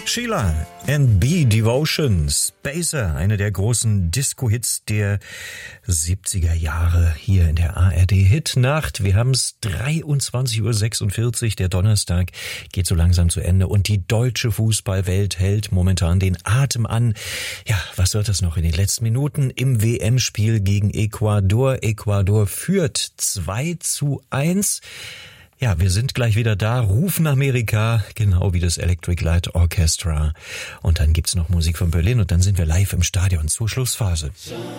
Sheila and B Devotion, Spacer, eine der großen Disco-Hits der 70er Jahre hier in der ARD-Hitnacht. Wir haben es 23:46 Uhr, der Donnerstag geht so langsam zu Ende und die deutsche Fußballwelt hält momentan den Atem an. Ja, was wird das noch in den letzten Minuten im WM-Spiel gegen Ecuador? Ecuador führt 2:1. Ja, wir sind gleich wieder da, rufen Amerika, genau wie das Electric Light Orchestra. Und dann gibt's noch Musik von Berlin und dann sind wir live im Stadion zur Schlussphase.